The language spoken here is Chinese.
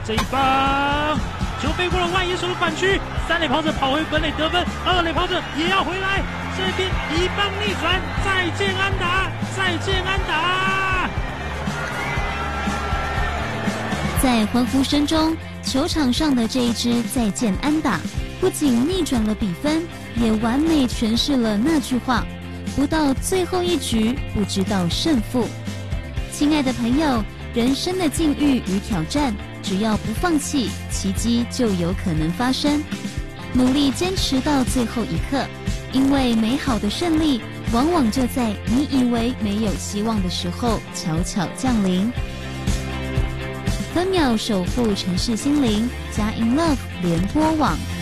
这一棒球飞过了外野手的反区，三垒跑者跑回本垒得分，二垒跑者也要回来，这边一棒逆转，再见安打，再见安打！ 在欢呼声中，球场上的这一支再见安打，不仅逆转了比分，也完美诠释了那句话：不到最后一局，不知道胜负。亲爱的朋友，人生的境遇与挑战，只要不放弃，奇迹就有可能发生。努力坚持到最后一刻，因为美好的胜利往往就在你以为没有希望的时候悄悄降临。分秒守护城市心灵，加 In Love 联播网。